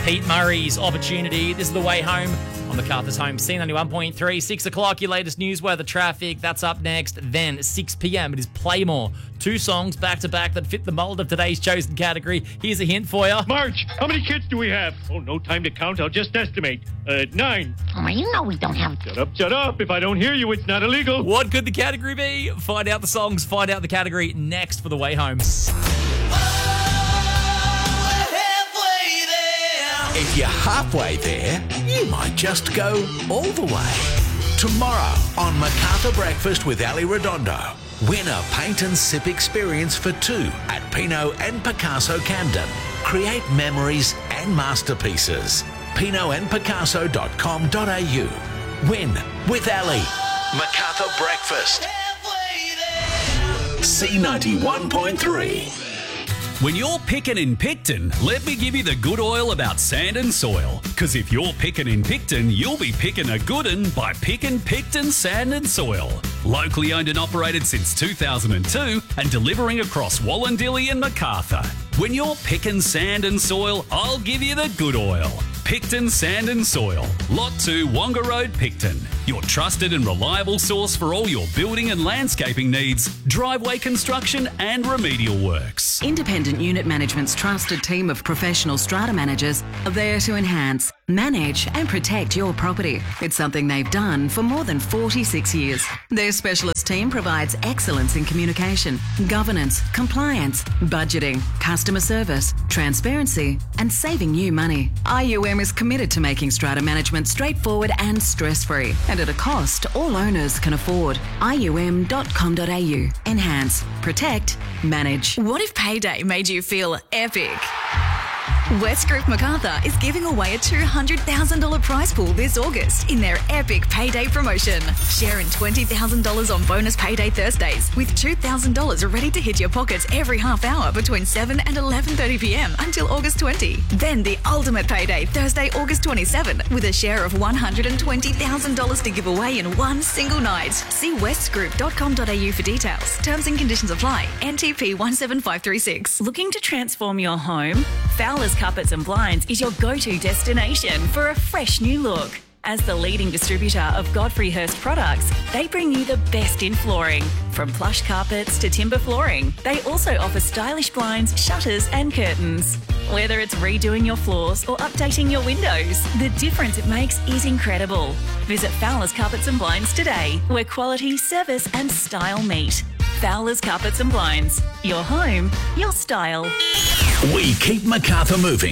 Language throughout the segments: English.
Pete Murray's Opportunity. This is The Way Home on MacArthur's Home, C91.3. 6 o'clock, your latest news, weather, traffic. That's up next. Then, 6 p.m, it is Play More. 2 songs back-to-back that fit the mould of today's chosen category. Here's a hint for you. March, how many kids do we have? Oh, no time to count. I'll just estimate. 9. Oh, you know we don't have... Shut up. If I don't hear you, it's not illegal. What could the category be? Find out the songs, find out the category next for The Way Home. If you're halfway there, you might just go all the way. Tomorrow on MacArthur Breakfast with Ali Redondo, win a paint and sip experience for 2 at Pinot and Picasso Camden. Create memories and masterpieces. pinotandpicasso.com.au. Win with Ali. MacArthur Breakfast. C91.3. When you're picking in Picton, let me give you the good oil about sand and soil. Because if you're picking in Picton, you'll be picking a good un by picking Picton Sand and Soil. Locally owned and operated since 2002 and delivering across Wallandilly and MacArthur. When you're picking sand and soil, I'll give you the good oil. Picton Sand and Soil, Lot 2, Wonga Road, Picton. Your trusted and reliable source for all your building and landscaping needs, driveway construction and remedial works. Independent Unit Management's trusted team of professional strata managers are there to enhance, manage and protect your property. It's something they've done for more than 46 years. Their specialist team provides excellence in communication, governance, compliance, budgeting, customer service, transparency and saving you money. IUM is committed to making strata management straightforward and stress-free and at a cost all owners can afford. IUM.com.au. Enhance, protect, manage. What if payday made you feel epic? West Group MacArthur is giving away a $200,000 prize pool this August in their epic payday promotion. Share in $20,000 on bonus payday Thursdays with $2,000 ready to hit your pockets every half hour between 7 and 11:30 p.m. until August 20. Then the ultimate payday Thursday, August 27 with a share of $120,000 to give away in one single night. See westgroup.com.au for details. Terms and conditions apply. NTP 17536. Looking to transform your home? Fowler's Carpets and Blinds is your go-to destination for a fresh new look. As the leading distributor of Godfrey Hirst products, they bring you the best in flooring. From plush carpets to timber flooring, they also offer stylish blinds, shutters and curtains. Whether it's redoing your floors or updating your windows, the difference it makes is incredible. Visit Fowler's Carpets and Blinds today, where quality, service and style meet. Fowler's Carpets and Blinds. Your home, your style. We keep MacArthur moving.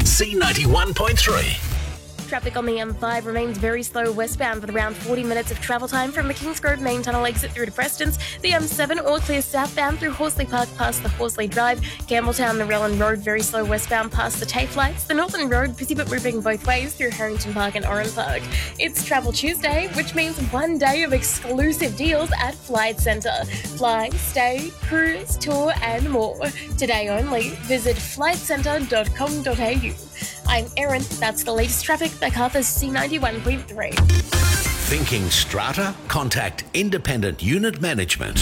C91.3. Traffic on the M5 remains very slow westbound with around 40 minutes of travel time from the Kingsgrove main tunnel exit through to Prestons. The M7 all clear southbound through Horsley Park past the Horsley Drive. Campbelltown, Narellan Road very slow westbound past the TAFE lights. The Northern Road busy but moving both ways through Harrington Park and Oran Park. It's Travel Tuesday, which means one day of exclusive deals at Flight Centre. Fly, stay, cruise, tour and more. Today only, visit flightcentre.com.au. I'm Erin. That's the latest traffic. MacArthur's C91.3. Thinking strata? Contact Independent Unit Management.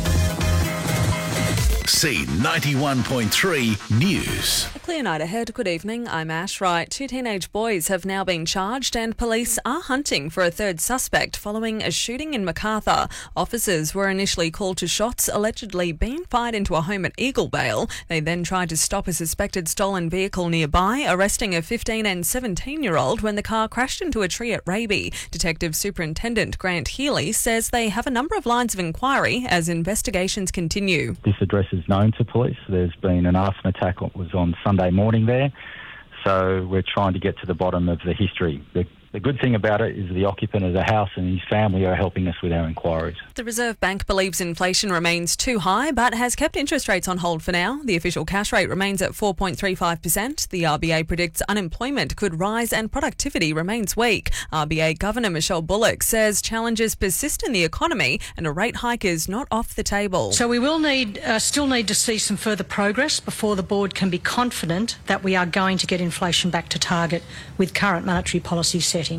C91.3 News. A clear night ahead. Good evening. I'm Ash Wright. 2 teenage boys have now been charged and police are hunting for a third suspect following a shooting in MacArthur. Officers were initially called to shots allegedly being fired into a home at Eaglevale. They then tried to stop a suspected stolen vehicle nearby, arresting a 15 and 17-year-old when the car crashed into a tree at Raby. Detective Superintendent Grant Healy says they have a number of lines of inquiry as investigations continue. This address is known to police. There's been an arson attack that was on Sunday morning there, so we're trying to get to the bottom of the history. The good thing about it is the occupant of the house and his family are helping us with our inquiries. The Reserve Bank believes inflation remains too high but has kept interest rates on hold for now. The official cash rate remains at 4.35%. The RBA predicts unemployment could rise and productivity remains weak. RBA Governor Michelle Bullock says challenges persist in the economy and a rate hike is not off the table. So we will still need to see some further progress before the board can be confident that we are going to get inflation back to target with current monetary policy settings.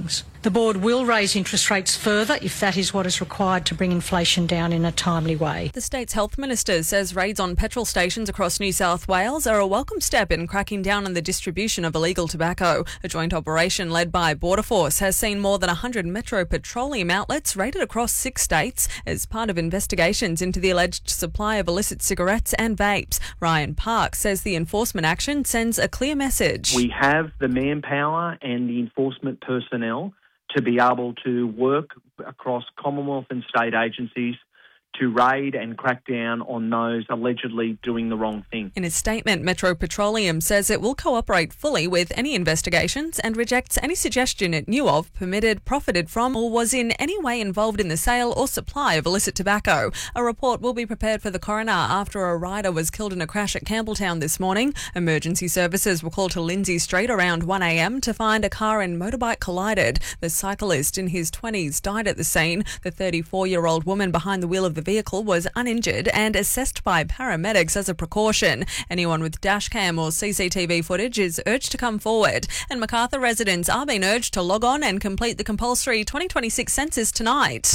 The board will raise interest rates further if that is what is required to bring inflation down in a timely way. The state's health minister says raids on petrol stations across New South Wales are a welcome step in cracking down on the distribution of illegal tobacco. A joint operation led by Border Force has seen more than 100 Metro Petroleum outlets raided across 6 states as part of investigations into the alleged supply of illicit cigarettes and vapes. Ryan Park says the enforcement action sends a clear message. We have the manpower and the enforcement personnel to be able to work across Commonwealth and state agencies to raid and crack down on those allegedly doing the wrong thing. In a statement, Metro Petroleum says it will cooperate fully with any investigations and rejects any suggestion it knew of, permitted, profited from, or was in any way involved in the sale or supply of illicit tobacco. A report will be prepared for the coroner after a rider was killed in a crash at Campbelltown this morning. Emergency services were called to Lindsay Street around 1 a.m. to find a car and motorbike collided. The cyclist in his 20s died at the scene. The 34-year-old woman behind the wheel of the vehicle was uninjured and assessed by paramedics as a precaution. Anyone with dashcam or CCTV footage is urged to come forward. And Macarthur residents are being urged to log on and complete the compulsory 2026 census tonight.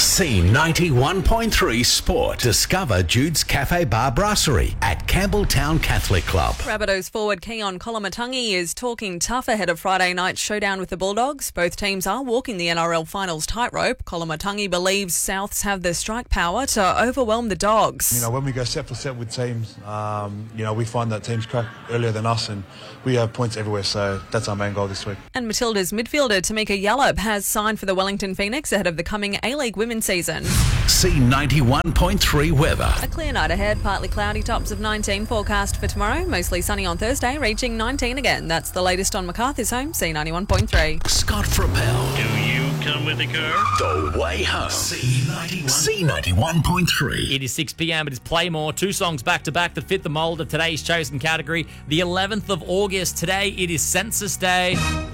C91.3 Sport. Discover Jude's Cafe Bar Brasserie at Campbelltown Catholic Club. Rabbitohs forward Keon Kolomatangi is talking tough ahead of Friday night's showdown with the Bulldogs. Both teams are walking the NRL finals tightrope. Kolomatangi believes Souths have the strike power to overwhelm the Dogs. You know, when we go set for set with teams, we find that teams crack earlier than us and we have points everywhere, so that's our main goal this week. And Matilda's midfielder Tamika Yallop has signed for the Wellington Phoenix ahead of the coming A-League women's season. C91.3 weather. A clear night ahead, partly cloudy, tops of 19 forecast for tomorrow, mostly sunny on Thursday, reaching 19 again. That's the latest on Macarthur's home, C91.3. Scott Frappel. Do you come with the car? The way home. C91.3. It is 6 p.m. It is Playmore. 2 songs back-to-back that fit the mould of today's chosen category. The 11th of August. Today, it is Census Day.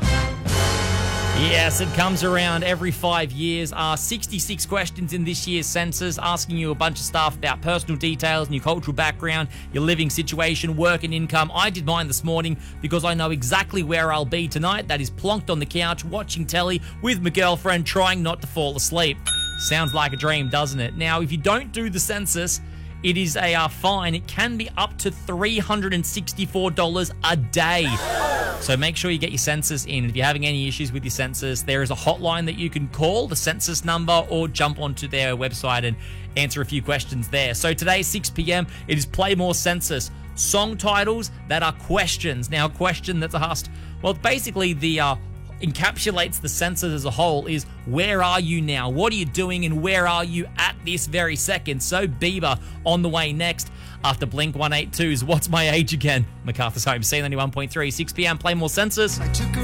Yes, it comes around every 5 years. 66 questions in this year's census, asking you a bunch of stuff about personal details and your cultural background, your living situation, work and income. I did mine this morning because I know exactly where I'll be tonight. That is plonked on the couch, watching telly with my girlfriend, trying not to fall asleep. Sounds like a dream, doesn't it? Now, if you don't do the census, it is a fine. It can be up to $364 a day. So make sure you get your census in. If you're having any issues with your census, there is a hotline that you can call, the census number, or jump onto their website and answer a few questions there. So today, 6 p.m, it is Playmore Census. Song titles that are questions. Now, a question that's asked, well, basically the encapsulates the census as a whole is, where are you now? What are you doing and where are you at this very second? So Bieber on the way next after Blink 182's What's My Age Again? Macarthur's home, C91.3, 6 p.m, Playmore Census. I took her